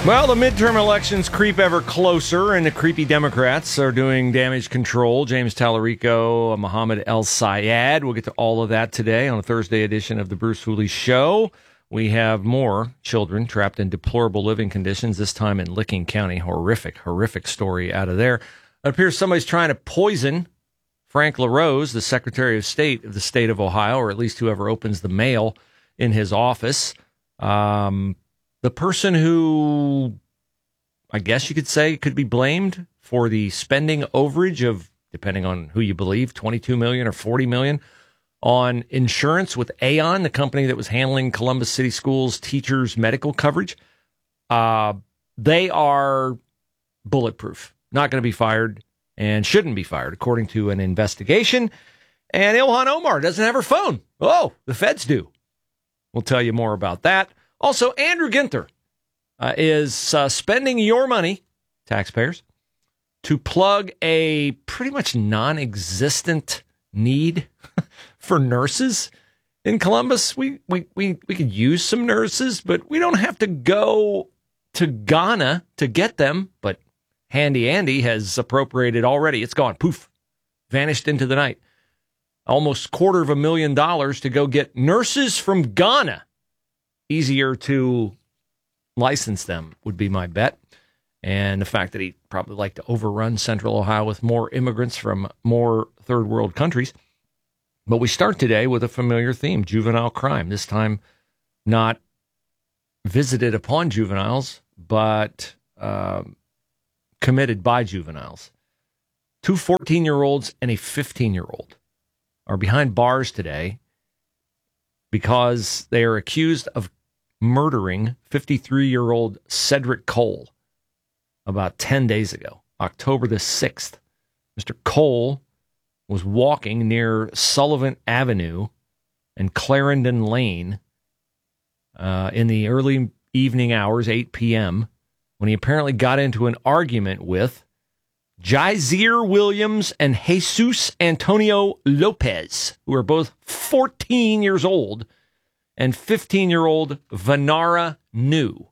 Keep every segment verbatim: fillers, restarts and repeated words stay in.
Well, the midterm elections creep ever closer, and the creepy Democrats are doing damage control. James Tallarico, Mohammed El-Sayed. We'll get to all of that today on a Thursday edition of the Bruce Hooley Show. We have more children trapped in deplorable living conditions, this time in Licking County. Horrific, horrific story out of there. It appears somebody's trying to poison Frank LaRose, the Secretary of State of the state of Ohio, or at least whoever opens the mail in his office. Um... The person who, I guess you could say, could be blamed for the spending overage of, depending on who you believe, twenty-two million dollars or forty million dollars on insurance with Aon, the company that was handling Columbus City Schools teachers' medical coverage. Uh, they are bulletproof, not going to be fired and shouldn't be fired, according to an investigation. And Ilhan Omar doesn't have her phone. Oh, the feds do. We'll tell you more about that. Also, Andrew Ginther uh, is uh, spending your money, taxpayers, to plug a pretty much non-existent need for nurses in Columbus. We, we we we could use some nurses, but we don't have to go to Ghana to get them. But Handy Andy has appropriated already. It's gone. Poof. Vanished into the night. Almost quarter of a million dollars to go get nurses from Ghana. Easier to license them would be my bet. And the fact that he'd probably like to overrun Central Ohio with more immigrants from more third world countries. But we start today with a familiar theme, juvenile crime. This time not visited upon juveniles, but uh, committed by juveniles. Two fourteen-year-olds and a fifteen-year-old are behind bars today because they are accused of murdering fifty-three-year-old Cedric Cole about ten days ago, October the sixth. Mister Cole was walking near Sullivan Avenue and Clarendon Lane uh, in the early evening hours, eight p.m., when he apparently got into an argument with Jazier Williams and Jesus Antonio Lopez, who are both fourteen years old, and fifteen-year-old Vanara New.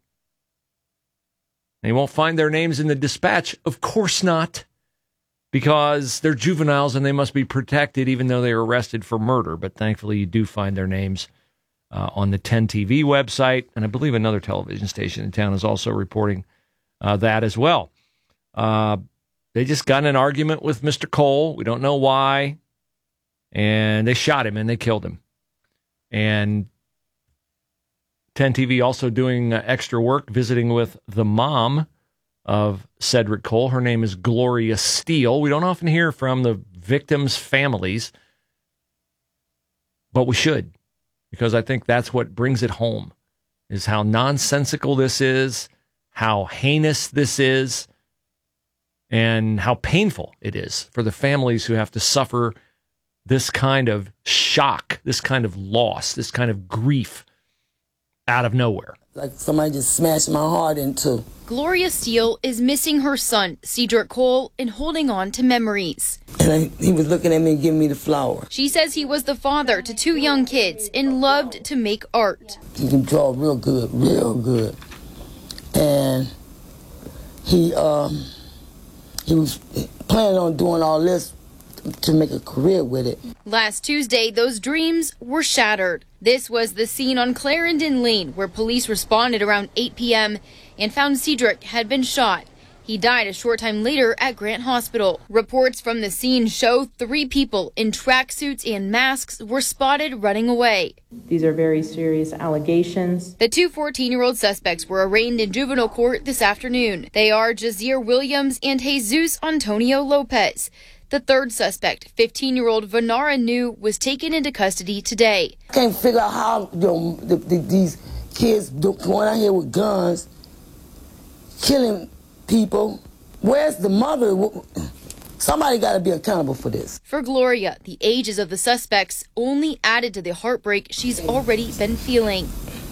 They won't find their names in the dispatch. Of course not, because they're juveniles and they must be protected even though they were arrested for murder. But thankfully, you do find their names uh, on the ten T V website, and I believe another television station in town is also reporting uh, that as well. Uh, they just got in an argument with Mister Cole. We don't know why. And they shot him and they killed him. And ten T V also doing uh, extra work, visiting with the mom of Cedric Cole. Her name is Gloria Steele. We don't often hear from the victims' families, but we should, because I think that's what brings it home, is how nonsensical this is, how heinous this is, and how painful it is for the families who have to suffer this kind of shock, this kind of loss, this kind of grief out of nowhere. Like somebody just smashed my heart in two. Gloria Steele is missing her son, Cedric Cole, and holding on to memories. And I, he was looking at me and giving me the flower. She says he was the father to two young kids and loved to make art. He can draw real good, real good. And he, um, he was planning on doing all this to make a career with it. Last Tuesday, those dreams were shattered. This was the scene on Clarendon Lane, where police responded around eight p.m. and found Cedric had been shot. He died a short time later at Grant Hospital. Reports from the scene show three people in tracksuits and masks were spotted running away. These are very serious allegations. The two fourteen-year-old suspects were arraigned in juvenile court this afternoon. They are Jazier Williams and Jesus Antonio Lopez. The third suspect, fifteen-year-old Vanara New, was taken into custody today. I can't figure out how you know, the, the, these kids going out here with guns, killing people. Where's the mother? Somebody got to be accountable for this. For Gloria, the ages of the suspects only added to the heartbreak she's already been feeling.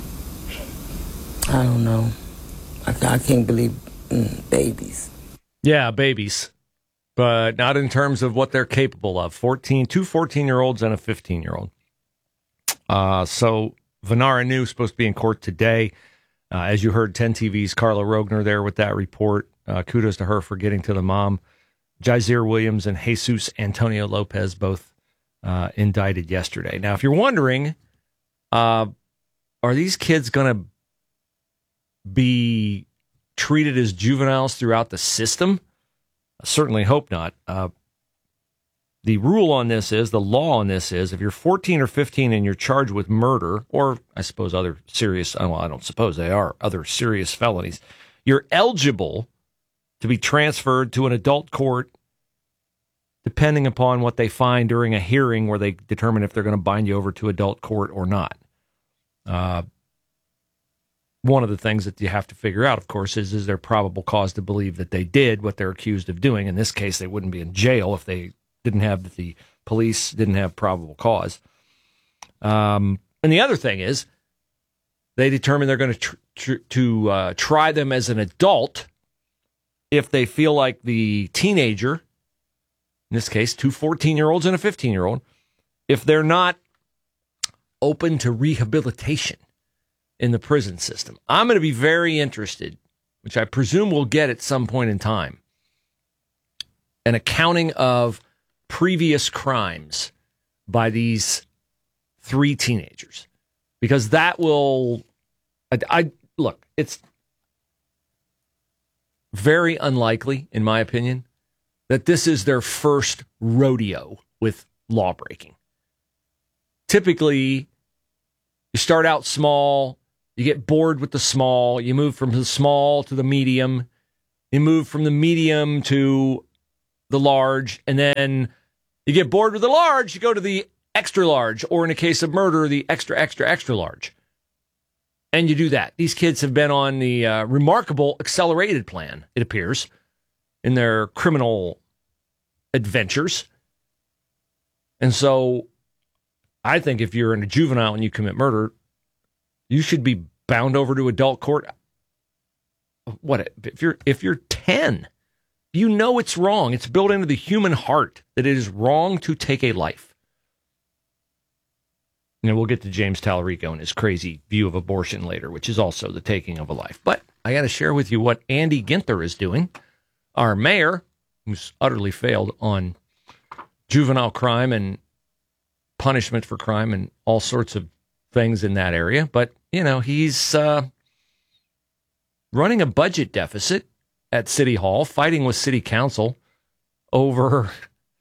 I don't know. I, I can't believe mm, babies. Yeah, babies. But not in terms of what they're capable of. fourteen, two fourteen-year-olds and a fifteen-year-old. Uh, so Vanara New is supposed to be in court today. Uh, as you heard, ten T V's Carla Rogner there with that report. Uh, kudos to her for getting to the mom. Jazeer Williams and Jesus Antonio Lopez both uh, indicted yesterday. Now, if you're wondering, uh, are these kids going to be treated as juveniles throughout the system? I certainly hope not. Uh, the rule on this is, the law on this is, if you're fourteen or fifteen and you're charged with murder, or I suppose other serious, well, I don't suppose they are, other serious felonies, you're eligible to be transferred to an adult court depending upon what they find during a hearing where they determine if they're going to bind you over to adult court or not. Uh, one of the things that you have to figure out, of course, is, is there probable cause to believe that they did what they're accused of doing? In this case, they wouldn't be in jail if they didn't have the police, didn't have probable cause. Um, and the other thing is, they determine they're going to tr- tr- to uh, try them as an adult if they feel like the teenager, in this case, two fourteen-year-olds and a fifteen-year-old, if they're not open to rehabilitation in the prison system. I'm going to be very interested, which I presume we'll get at some point in time, an accounting of previous crimes by these three teenagers, because that will, I, I look, it's very unlikely, in my opinion, that this is their first rodeo with law breaking. Typically, you start out small, you get bored with the small, you move from the small to the medium, you move from the medium to the large, and then you get bored with the large, you go to the extra large, or in a case of murder, the extra, extra, extra large. And you do that. These kids have been on the uh, remarkable accelerated plan, it appears, in their criminal adventures. And so I think if you're in a juvenile and you commit murder, you should be bound over to adult court. What if you're if you're ten? You know it's wrong. It's built into the human heart that it is wrong to take a life. And we'll get to James Tallarico and his crazy view of abortion later, which is also the taking of a life. But I got to share with you what Andy Ginther is doing, our mayor, who's utterly failed on juvenile crime and punishment for crime and all sorts of things in that area. But, you know, he's uh, running a budget deficit at City Hall, fighting with City Council over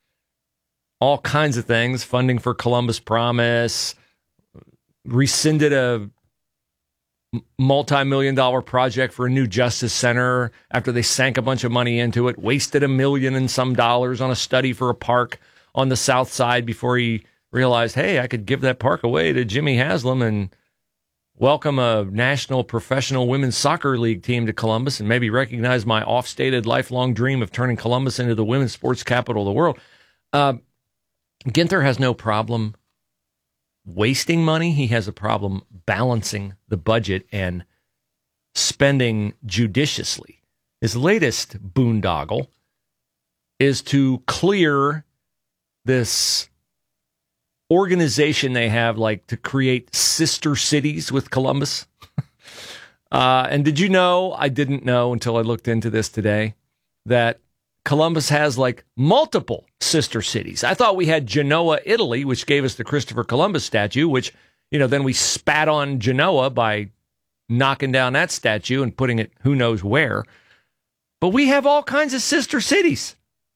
all kinds of things, funding for Columbus Promise, rescinded a multi-million dollar project for a new justice center after they sank a bunch of money into it, wasted a million and some dollars on a study for a park on the south side before he realized, hey, I could give that park away to Jimmy Haslam and welcome a national professional women's soccer league team to Columbus and maybe recognize my off-stated lifelong dream of turning Columbus into the women's sports capital of the world. Uh, Ginther has no problem wasting money. He has a problem balancing the budget and spending judiciously. His latest boondoggle is to clear this organization they have, like to create sister cities with Columbus. uh, and did you know, I didn't know until I looked into this today, that Columbus has like multiple sister cities. I thought we had Genoa, Italy, which gave us the Christopher Columbus statue, which, you know, then we spat on Genoa by knocking down that statue and putting it who knows where. But we have all kinds of sister cities.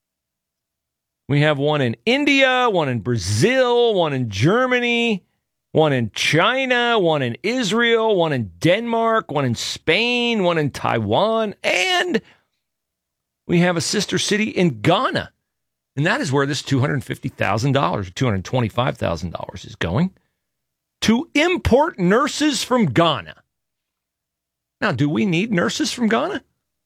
We have one in India, one in Brazil, one in Germany, one in China, one in Israel, one in Denmark, one in Spain, one in Taiwan, and we have a sister city in Ghana. And that is where this two hundred fifty thousand dollars, two hundred twenty-five thousand dollars is going, to import nurses from Ghana. Now, do we need nurses from Ghana?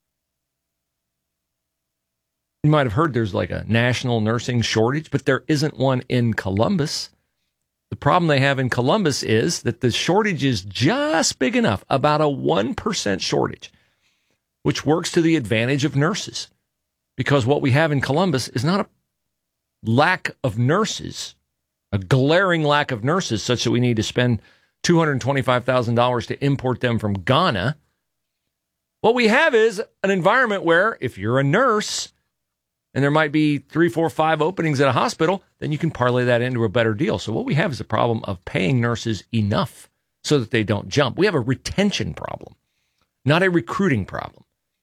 You might have heard there's like a national nursing shortage, but there isn't one in Columbus. The problem they have in Columbus is that the shortage is just big enough, about a one percent shortage, which works to the advantage of nurses. Because what we have in Columbus is not a lack of nurses, a glaring lack of nurses, such that we need to spend two hundred twenty-five thousand dollars to import them from Ghana. What we have is an environment where if you're a nurse and there might be three, four, five openings at a hospital, then you can parlay that into a better deal. So what we have is a problem of paying nurses enough so that they don't jump. We have a retention problem, not a recruiting problem.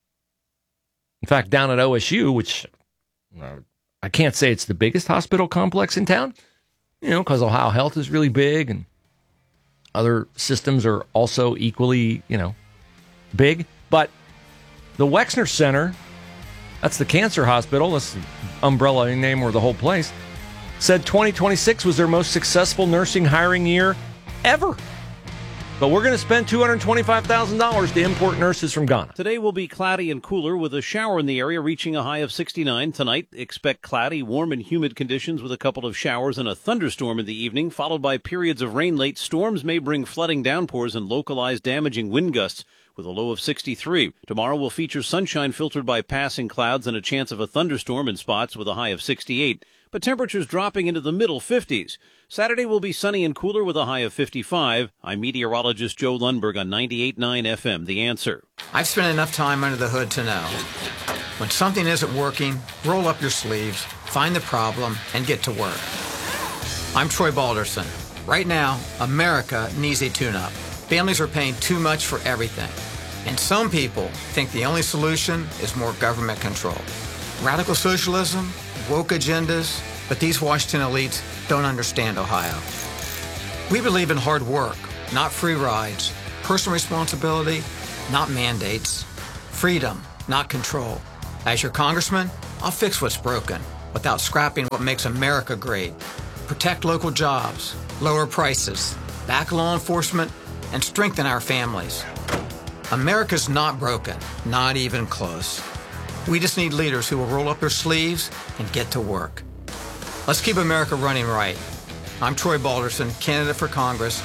In fact, down at O S U, which uh, I can't say it's the biggest hospital complex in town, you know, because Ohio Health is really big and other systems are also equally, you know, big. But the Wexner Center, that's the cancer hospital, that's the umbrella name or the whole place, said twenty twenty-six was their most successful nursing hiring year ever. But we're going to spend two hundred twenty-five thousand dollars to import nurses from Ghana. Today will be cloudy and cooler with a shower in the area reaching a high of sixty-nine. Tonight, expect cloudy, warm and humid conditions with a couple of showers and a thunderstorm in the evening, followed by periods of rain late. Storms may bring flooding downpours and localized damaging wind gusts with a low of sixty-three. Tomorrow will feature sunshine filtered by passing clouds and a chance of a thunderstorm in spots with a high of sixty-eight. But temperatures dropping into the middle fifties. Saturday will be sunny and cooler with a high of fifty-five. I'm meteorologist Joe Lundberg on ninety-eight point nine F M, The Answer. I've spent enough time under the hood to know. When something isn't working, roll up your sleeves, find the problem, and get to work. I'm Troy Balderson. Right now, America needs a tune-up. Families are paying too much for everything. And some people think the only solution is more government control. Radical socialism, woke agendas, but these Washington elites don't understand Ohio. We believe in hard work, not free rides, personal responsibility, not mandates, freedom, not control. As your congressman, I'll fix what's broken without scrapping what makes America great. Protect local jobs, lower prices, back law enforcement, and strengthen our families. America's not broken, not even close. We just need leaders who will roll up their sleeves and get to work. Let's keep America running right. I'm Troy Balderson, candidate for Congress,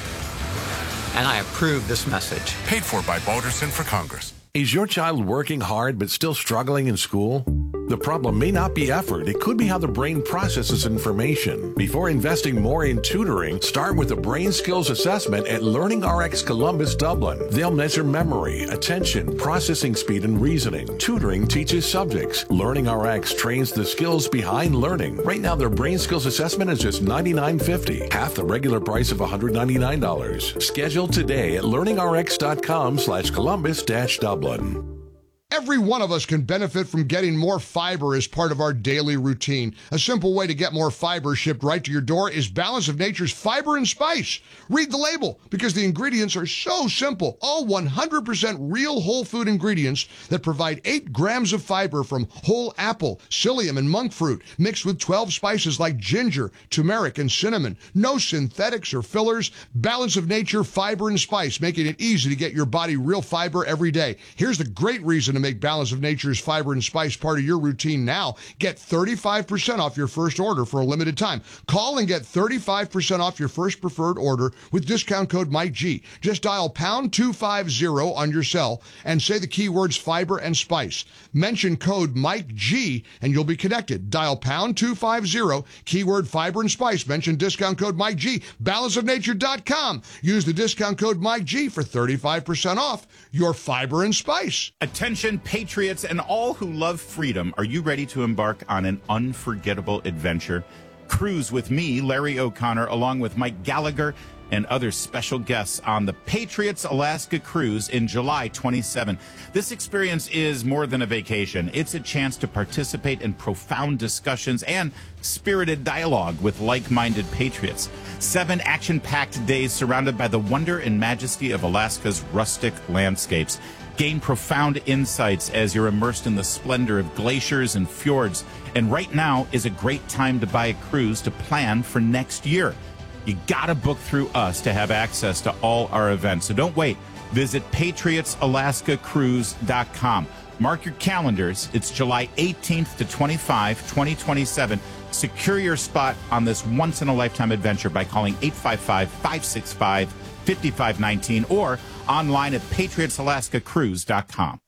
and I approve this message. Paid for by Balderson for Congress. Is your child working hard but still struggling in school? The problem may not be effort. It could be how the brain processes information. Before investing more in tutoring, start with a brain skills assessment at Learning R X Columbus Dublin. They'll measure memory, attention, processing speed, and reasoning. Tutoring teaches subjects. Learning R X trains the skills behind learning. Right now, their brain skills assessment is just ninety-nine fifty, half the regular price of one hundred ninety-nine dollars. Schedule today at learningrx.com slash Columbus dash Dublin. Every one of us can benefit from getting more fiber as part of our daily routine. A simple way to get more fiber shipped right to your door is Balance of Nature's Fiber and Spice. Read the label, because the ingredients are so simple. All one hundred percent real whole food ingredients that provide eight grams of fiber from whole apple, psyllium, and monk fruit, mixed with twelve spices like ginger, turmeric, and cinnamon. No synthetics or fillers. Balance of Nature Fiber and Spice, making it easy to get your body real fiber every day. Here's the great reason to make Balance of Nature's Fiber and Spice part of your routine now. Get thirty-five percent off your first order for a limited time. Call and get thirty-five percent off your first preferred order with discount code Mike G. Just dial pound two fifty on your cell and say the keywords fiber and spice. Mention code Mike G and you'll be connected. Dial pound two fifty, keyword fiber and spice. Mention discount code Mike G. balance of nature dot com. Use the discount code Mike G for thirty-five percent off your fiber and spice. Attention patriots and all who love freedom. Are you ready to embark on an unforgettable adventure? Cruise with me, Larry O'Connor, along with Mike Gallagher and other special guests on the Patriots Alaska Cruise in July twenty-seventh. This experience is more than a vacation. It's a chance to participate in profound discussions and spirited dialogue with like-minded patriots. Seven action-packed days surrounded by the wonder and majesty of Alaska's rustic landscapes. Gain profound insights as you're immersed in the splendor of glaciers and fjords. And right now is a great time to buy a cruise to plan for next year. You gotta book through us to have access to all our events. So don't wait. Visit patriots alaska cruise dot com. Mark your calendars. It's July eighteenth to twenty-fifth, twenty twenty-seven. Secure your spot on this once-in-a-lifetime adventure by calling eight five five, five six five, five five one nine or online at patriots alaska cruise dot com.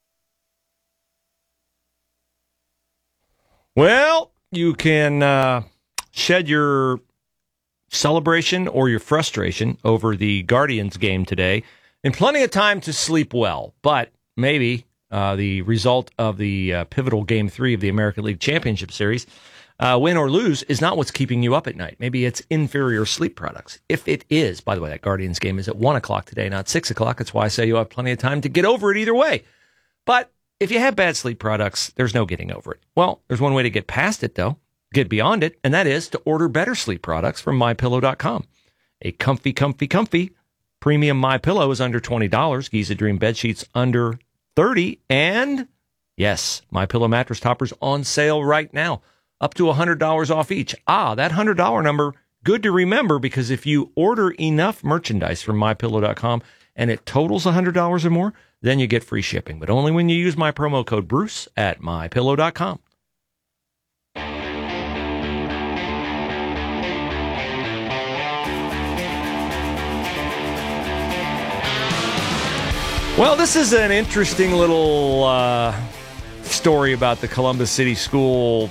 Well, you can uh, shed your celebration or your frustration over the Guardians game today, and plenty of time to sleep well. But maybe uh, the result of the uh, pivotal Game three of the American League Championship Series, uh, win or lose, is not what's keeping you up at night. Maybe it's inferior sleep products. If it is, by the way, that Guardians game is at one o'clock today, not six o'clock. That's why I say you have plenty of time to get over it either way. But if you have bad sleep products, there's no getting over it. Well, there's one way to get past it, though, get beyond it, and that is to order better sleep products from my pillow dot com. A comfy, comfy, comfy premium MyPillow is under twenty dollars. Giza Dream bed sheets under thirty dollars. And yes, MyPillow mattress toppers on sale right now, up to one hundred dollars off each. Ah, that one hundred dollars number, good to remember, because if you order enough merchandise from my pillow dot com and it totals one hundred dollars or more, then you get free shipping. But only when you use my promo code Bruce at my pillow dot com. Well, this is an interesting little uh, story about the Columbus City School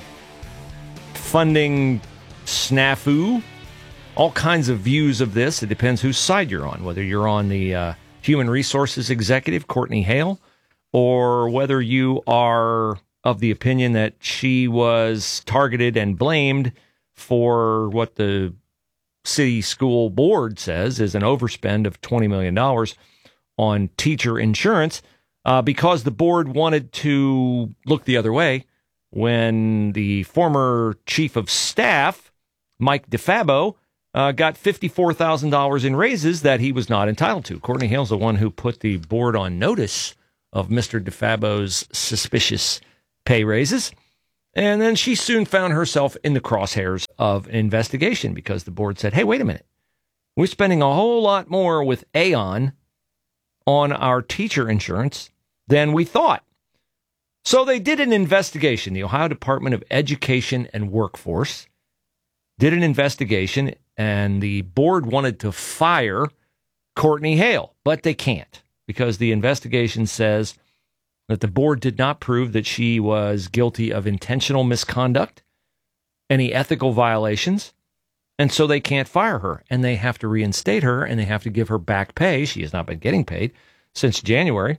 funding snafu. All kinds of views of this. It depends whose side you're on, whether you're on the uh, Human Resources Executive, Courtney Hale, or whether you are of the opinion that she was targeted and blamed for what the city school board says is an overspend of twenty million dollars on teacher insurance, uh, because the board wanted to look the other way when the former chief of staff, Mike DeFabo, uh, got fifty-four thousand dollars in raises that he was not entitled to. Courtney Hale's the one who put the board on notice of Mister DeFabo's suspicious pay raises. And then she soon found herself in the crosshairs of an investigation because the board said, hey, wait a minute. We're spending a whole lot more with Aon on our teacher insurance than we thought. So they did an investigation. The Ohio Department of Education and Workforce did an investigation, and the board wanted to fire Courtney Hale, but they can't because the investigation says that the board did not prove that she was guilty of intentional misconduct, any ethical violations, and so they can't fire her, and they have to reinstate her, and they have to give her back pay. She has not been getting paid since January.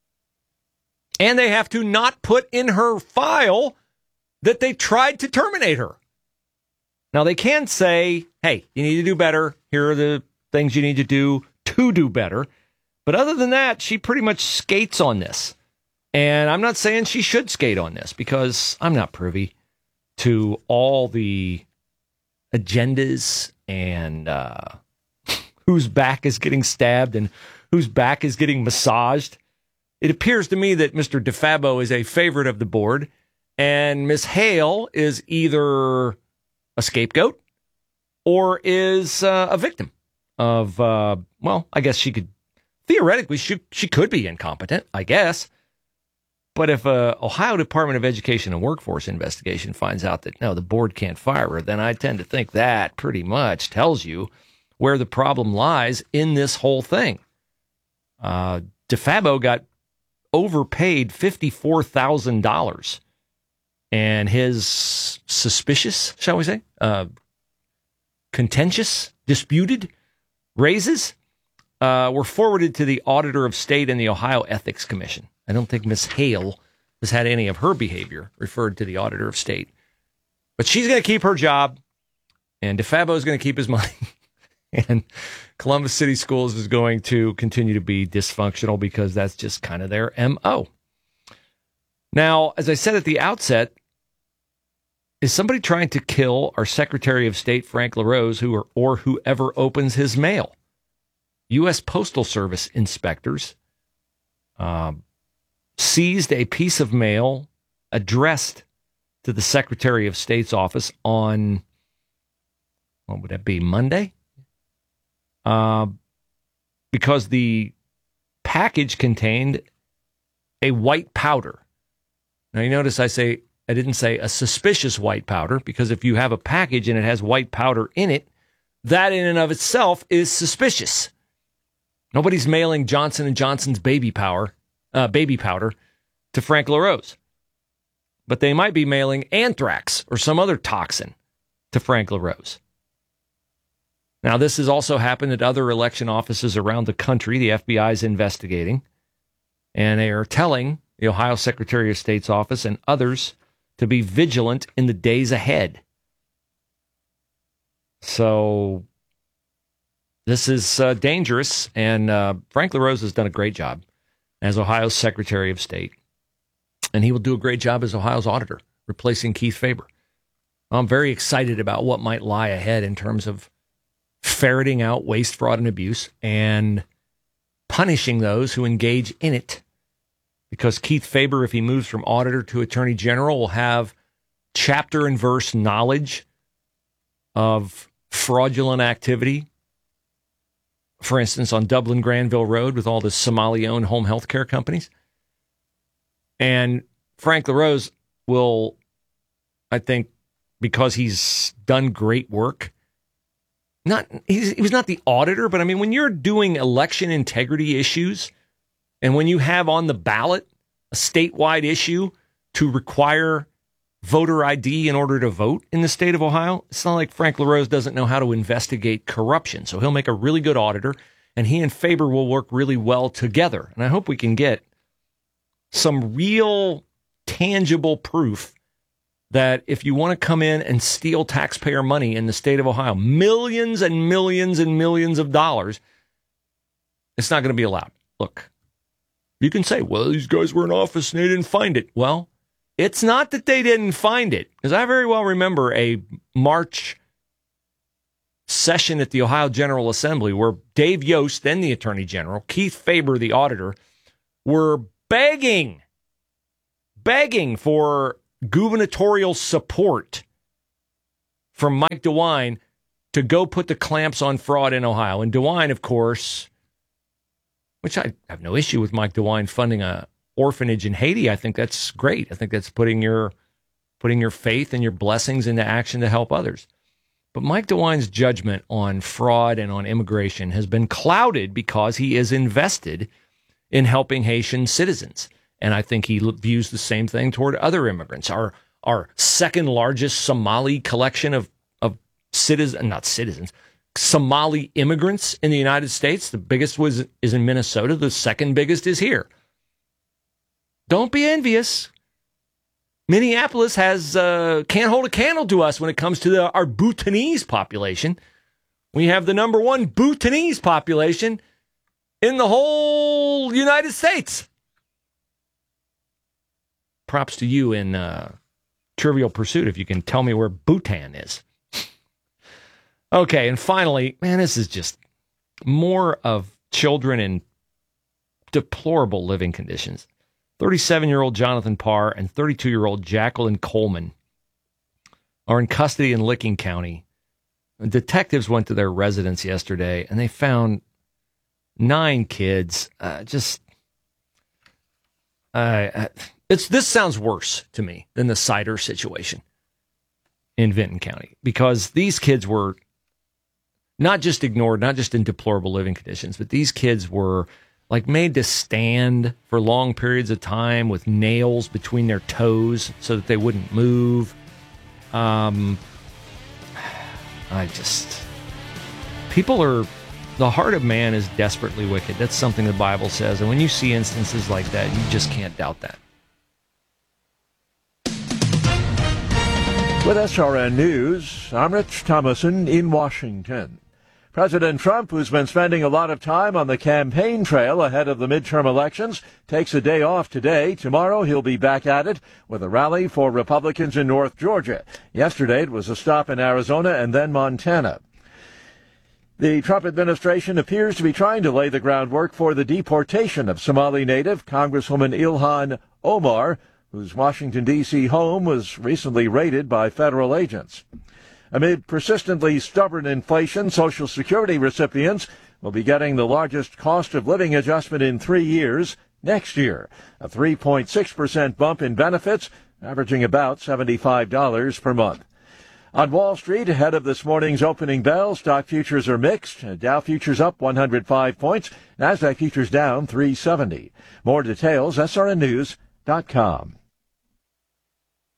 And they have to not put in her file that they tried to terminate her. Now, they can say, hey, you need to do better. Here are the things you need to do to do better. But other than that, she pretty much skates on this. And I'm not saying she should skate on this because I'm not privy to all the agendas and uh, whose back is getting stabbed and whose back is getting massaged. It appears to me that Mister DeFabo is a favorite of the board, and Miss Hale is either a scapegoat or is uh, a victim of, uh, well, I guess she could, theoretically, she, she could be incompetent, I guess. But if a Ohio Department of Education and Workforce investigation finds out that, no, the board can't fire her, then I tend to think that pretty much tells you where the problem lies in this whole thing. Uh, DeFabo got overpaid fifty-four thousand dollars, and his suspicious, shall we say, uh, contentious, disputed raises uh, were forwarded to the Auditor of State and the Ohio Ethics Commission. I don't think Miss Hale has had any of her behavior referred to the Auditor of State. But she's going to keep her job, and DeFabo is going to keep his money. And Columbus City Schools is going to continue to be dysfunctional because that's just kind of their M O. Now, as I said at the outset, is somebody trying to kill our Secretary of State, Frank LaRose, who or, or whoever opens his mail? U S Postal Service inspectors uh, seized a piece of mail addressed to the Secretary of State's office on, what would that be, Monday? Uh, because the package contained a white powder. Now, you notice I say, I didn't say a suspicious white powder, because if you have a package and it has white powder in it, that in and of itself is suspicious. Nobody's mailing Johnson and Johnson's baby powder, uh, baby powder to Frank LaRose. But they might be mailing anthrax or some other toxin to Frank LaRose. Now, this has also happened at other election offices around the country. The F B I is investigating, and they are telling the Ohio Secretary of State's office and others to be vigilant in the days ahead. So this is uh, dangerous, and uh, Frank LaRose has done a great job as Ohio's Secretary of State, and he will do a great job as Ohio's auditor, replacing Keith Faber. I'm very excited about what might lie ahead in terms of ferreting out waste, fraud, and abuse and punishing those who engage in it. Because Keith Faber, if he moves from auditor to attorney general, will have chapter and verse knowledge of fraudulent activity. For instance, on Dublin Granville Road with all the Somali-owned home health care companies. And Frank LaRose will, I think, because he's done great work, not he's, he was not the auditor, but I mean, when you're doing election integrity issues and when you have on the ballot a statewide issue to require voter I D in order to vote in the state of Ohio, it's not like Frank LaRose doesn't know how to investigate corruption. So he'll make a really good auditor, and he and Faber will work really well together. And I hope we can get some real tangible proof that if you want to come in and steal taxpayer money in the state of Ohio, millions and millions and millions of dollars, it's not going to be allowed. Look, you can say, well, these guys were in office and they didn't find it. Well, it's not that they didn't find it, because I very well remember a March session at the Ohio General Assembly where Dave Yost, then the Attorney General, Keith Faber, the auditor, were begging, begging for gubernatorial support from Mike DeWine to go put the clamps on fraud in Ohio. And DeWine, of course, which I have no issue with Mike DeWine funding a orphanage in Haiti. I think that's great. I think that's putting your putting your faith and your blessings into action to help others. But Mike DeWine's judgment on fraud and on immigration has been clouded because he is invested in helping Haitian citizens. And I think he views the same thing toward other immigrants. Our our second largest Somali collection of, of citizens, not citizens, Somali immigrants in the United States. The biggest was is in Minnesota. The second biggest is here. Don't be envious. Minneapolis has uh, can't hold a candle to us when it comes to the, our Bhutanese population. We have the number one Bhutanese population in the whole United States. Props to you in uh, Trivial Pursuit if you can tell me where Bhutan is. Okay, and finally, man, this is just more of children in deplorable living conditions. thirty-seven-year-old Jonathan Parr and thirty-two-year-old Jacqueline Coleman are in custody in Licking County. Detectives went to their residence yesterday, and they found nine kids. Uh, just, uh, it's this sounds worse to me than the Sider situation in Vinton County, because these kids were not just ignored, not just in deplorable living conditions, but these kids were like made to stand for long periods of time with nails between their toes so that they wouldn't move. Um, I just, people are, the heart of man is desperately wicked. That's something the Bible says. And when you see instances like that, you just can't doubt that. With S R N News, I'm Rich Thomason in Washington. President Trump, who's been spending a lot of time on the campaign trail ahead of the midterm elections, takes a day off today. Tomorrow he'll be back at it with a rally for Republicans in North Georgia. Yesterday it was a stop in Arizona and then Montana. The Trump administration appears to be trying to lay the groundwork for the deportation of Somali native Congresswoman Ilhan Omar, whose Washington, D C home was recently raided by federal agents. Amid persistently stubborn inflation, Social Security recipients will be getting the largest cost of living adjustment in three years next year, a three point six percent bump in benefits, averaging about seventy-five dollars per month. On Wall Street, ahead of this morning's opening bell, stock futures are mixed. Dow futures up one hundred five points, Nasdaq futures down three seventy. More details, S R N news dot com.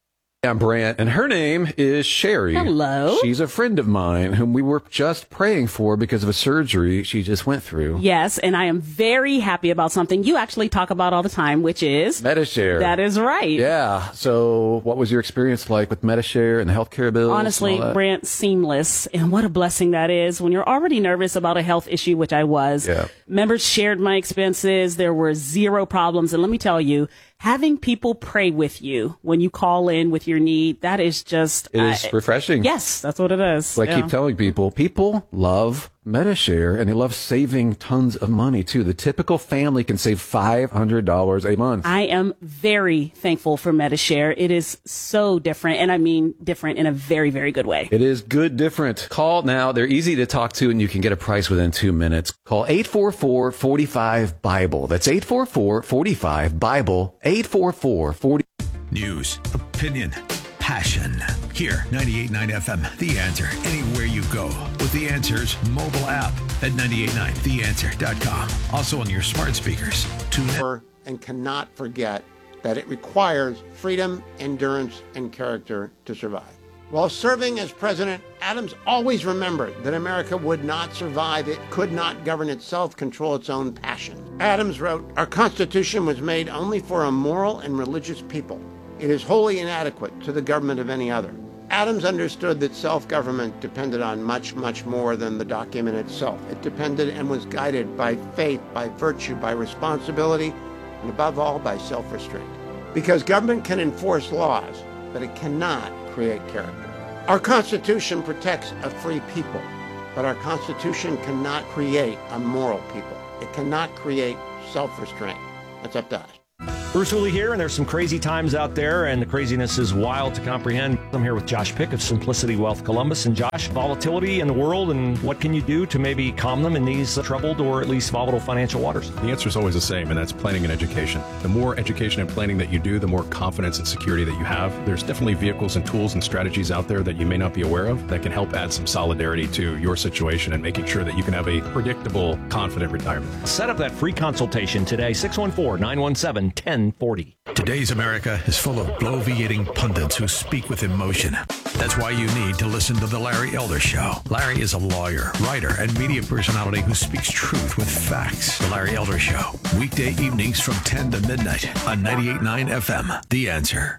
I'm Brant, and her name is Sherry. Hello. She's a friend of mine whom we were just praying for because of a surgery she just went through. Yes, and I am very happy about something you actually talk about all the time, which is... Medi-Share. That is right. Yeah. So what was your experience like with Medi-Share and the healthcare bills? Honestly, Brant, seamless. And what a blessing that is when you're already nervous about a health issue, which I was. Yeah. Members shared my expenses. There were zero problems. And let me tell you, having people pray with you when you call in with your need, that is just... It is uh, refreshing. Yes, that's what it is. So I yeah. keep telling people, people love Medi-Share, and they love saving tons of money, too. The typical family can save five hundred dollars a month. I am very thankful for Medi-Share. It is so different, and I mean different in a very, very good way. It is good different. Call now. They're easy to talk to, and you can get a price within two minutes. Call eight four four, four five, BIBLE. That's eight four four, four five, BIBLE. eight four four, four News, opinion, passion. Here, ninety-eight point nine F M, The Answer. Anywhere you go with The Answer's mobile app at ninety-eight point nine the answer dot com. Also on your smart speakers. Tune in. And cannot forget that it requires freedom, endurance, and character to survive. While serving as president, Adams always remembered that America would not survive. It could not govern itself, control its own passion. Adams wrote, "Our Constitution was made only for a moral and religious people. It is wholly inadequate to the government of any other." Adams understood that self-government depended on much, much more than the document itself. It depended and was guided by faith, by virtue, by responsibility, and above all, by self-restraint. Because government can enforce laws, but it cannot create character. Our Constitution protects a free people, but our Constitution cannot create a moral people. It cannot create self-restraint. That's up to us. Bruce Hooley here, and there's some crazy times out there, and the craziness is wild to comprehend. I'm here with Josh Pick of Simplicity Wealth Columbus. And Josh, volatility in the world, and what can you do to maybe calm them in these troubled or at least volatile financial waters? The answer is always the same, and that's planning and education. The more education and planning that you do, the more confidence and security that you have. There's definitely vehicles and tools and strategies out there that you may not be aware of that can help add some solidarity to your situation and making sure that you can have a predictable, confident retirement. Set up that free consultation today, six one four, nine one seven, one zero four zero. Today's America is full of bloviating pundits who speak with emotion. That's why you need to listen to The Larry Elder Show. Larry is a lawyer, writer, and media personality who speaks truth with facts. The Larry Elder Show, weekday evenings from ten to midnight on ninety-eight point nine F M, The Answer.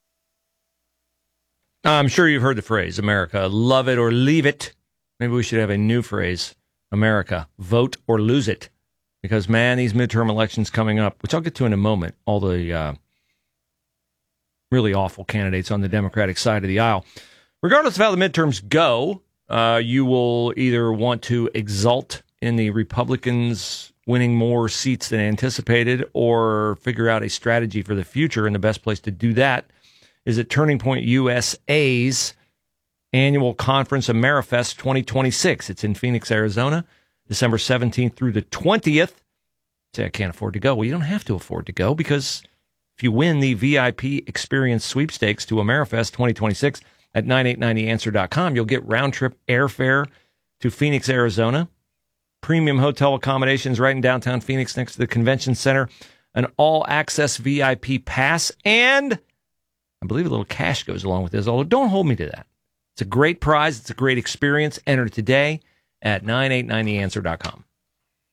I'm sure you've heard the phrase, America, love it or leave it. Maybe we should have a new phrase, America, vote or lose it. Because, man, these midterm elections coming up, which I'll get to in a moment, all the uh, really awful candidates on the Democratic side of the aisle. Regardless of how the midterms go, uh, you will either want to exult in the Republicans winning more seats than anticipated or figure out a strategy for the future. And the best place to do that is at Turning Point U S A's annual conference, Amerifest twenty twenty-six. It's in Phoenix, Arizona. December seventeenth through the twentieth. Say, I can't afford to go. Well, you don't have to afford to go, because if you win the V I P experience sweepstakes to Amerifest twenty twenty-six at nine eight nine the answer dot com, you'll get round-trip airfare to Phoenix, Arizona, premium hotel accommodations right in downtown Phoenix next to the convention center, an all-access V I P pass, and I believe a little cash goes along with this, although don't hold me to that. It's a great prize. It's a great experience. Enter today at nine eight nine the answer dot com.